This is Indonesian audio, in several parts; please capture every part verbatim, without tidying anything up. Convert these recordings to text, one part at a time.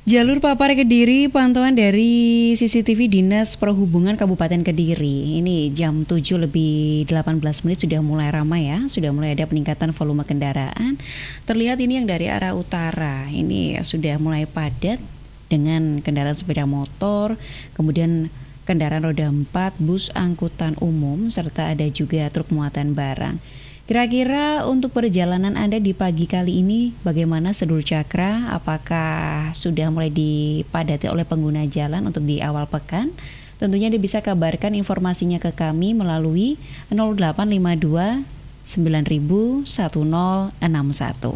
Jalur Papar Kediri, pantauan dari C C T V Dinas Perhubungan Kabupaten Kediri. Ini jam tujuh lebih delapan belas menit sudah mulai ramai ya, sudah mulai ada peningkatan volume kendaraan. Terlihat ini yang dari arah utara, ini sudah mulai padat dengan kendaraan sepeda motor, kemudian kendaraan roda empat, bus angkutan umum, serta ada juga truk muatan barang. Kira-kira untuk perjalanan Anda di pagi kali ini bagaimana Sedur Cakra? Apakah sudah mulai dipadati oleh pengguna jalan untuk di awal pekan? Tentunya Anda bisa kabarkan informasinya ke kami melalui nol delapan lima dua sembilan nol nol satu nol enam satu.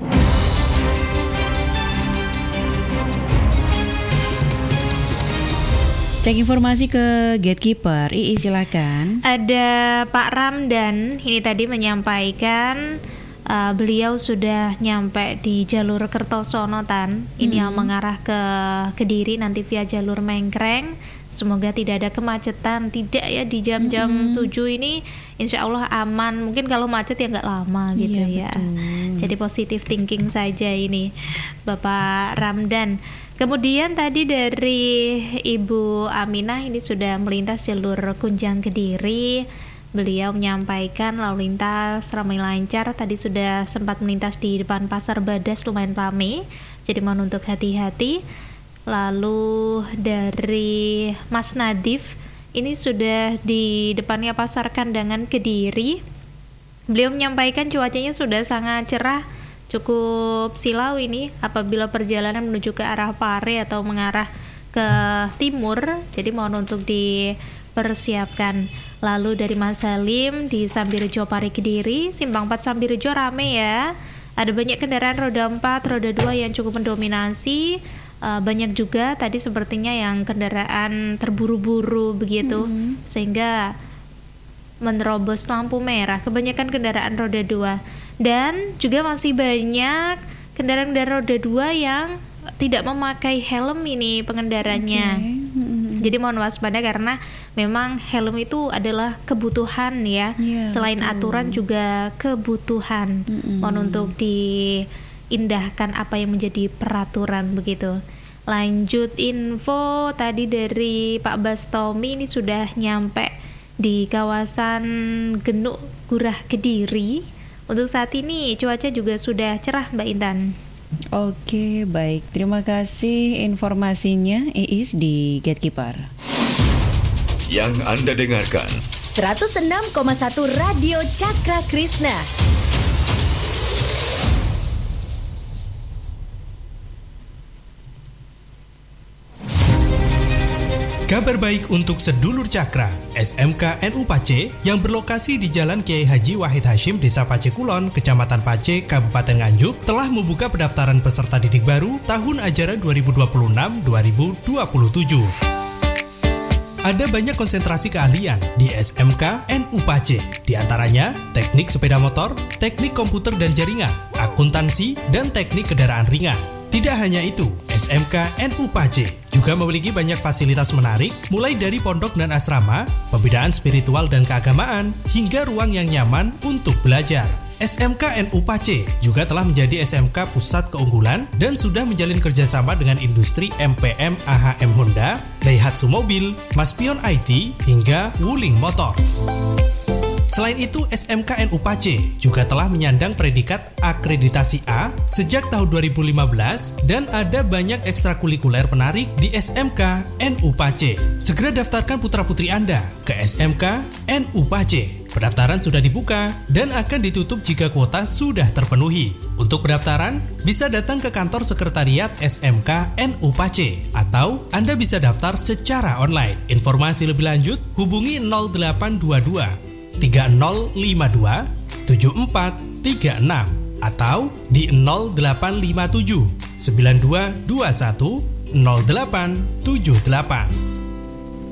Cek informasi ke Gatekeeper. Ii silakan. Ada Pak Ramdan ini tadi menyampaikan uh, beliau sudah nyampe di jalur Kertosono Tan. Ini hmm. yang mengarah ke Kediri nanti via jalur Mengkreng. Semoga tidak ada kemacetan, tidak ya di jam-jam hmm. tujuh ini insya Allah aman. Mungkin kalau macet ya nggak lama gitu iya, ya. Betul. Jadi positive thinking saja ini Bapak Ramdan. Kemudian tadi dari Ibu Aminah ini sudah melintas jalur Kunjang Kediri. Beliau menyampaikan lalu lintas ramai lancar. Tadi sudah sempat melintas di depan Pasar Badas lumayan ramai. Jadi mohon untuk hati-hati. Lalu dari Mas Nadif ini sudah di depannya Pasar Kandangan Kediri. Beliau menyampaikan cuacanya sudah sangat cerah, cukup silau ini apabila perjalanan menuju ke arah Pare atau mengarah ke timur, jadi mohon untuk dipersiapkan. Lalu dari Mas Salim di Sambirejo Pare Kediri, Simpang empat Sambirejo rame ya, ada banyak kendaraan roda empat, roda dua yang cukup mendominasi. Uh, banyak juga tadi sepertinya yang kendaraan terburu-buru begitu, mm-hmm. sehingga menerobos lampu merah, kebanyakan kendaraan roda dua. Dan juga masih banyak kendaraan-kendaraan roda dua yang tidak memakai helm ini pengendaranya. Okay. Mm-hmm. Jadi mohon waspada karena memang helm itu adalah kebutuhan ya. Yeah, selain betul. Aturan juga kebutuhan. Mm-hmm. Mohon untuk diindahkan apa yang menjadi peraturan begitu. Lanjut info tadi dari Pak Bastomi ini sudah nyampe di kawasan Genuk Gurah Kediri. Untuk saat ini cuaca juga sudah cerah Mbak Intan. Oke, baik. Terima kasih informasinya Iis di Gatekeeper. Yang Anda dengarkan seratus enam koma satu Radio Cakra Krishna. Kabar baik untuk sedulur Cakra, S M K N U Pace yang berlokasi di Jalan Kiai Haji Wahid Hashim, Desa Pace Kulon, Kecamatan Pace, Kabupaten Nganjuk, telah membuka pendaftaran peserta didik baru tahun ajaran dua ribu dua puluh enam dua ribu dua puluh tujuh. Ada banyak konsentrasi keahlian di S M K N U Pace, di antaranya teknik sepeda motor, teknik komputer dan jaringan, akuntansi, dan teknik kendaraan ringan. Tidak hanya itu, S M K N U Pace juga memiliki banyak fasilitas menarik, mulai dari pondok dan asrama, pembinaan spiritual dan keagamaan, hingga ruang yang nyaman untuk belajar. S M K N U Pace juga telah menjadi S M K pusat keunggulan dan sudah menjalin kerjasama dengan industri M P M A H M Honda, Daihatsu Mobil, Maspion I T, hingga Wuling Motors. Selain itu, S M K N U Pace juga telah menyandang predikat akreditasi A sejak tahun dua ribu lima belas dan ada banyak ekstrakurikuler menarik di S M K N U Pace. Segera daftarkan putra-putri Anda ke S M K N U Pace. Pendaftaran sudah dibuka dan akan ditutup jika kuota sudah terpenuhi. Untuk pendaftaran, bisa datang ke kantor sekretariat S M K N U Pace atau Anda bisa daftar secara online. Informasi lebih lanjut, hubungi nol delapan dua dua tiga nol lima dua tujuh empat tiga enam atau di nol delapan lima tujuh sembilan dua dua satu nol delapan tujuh delapan.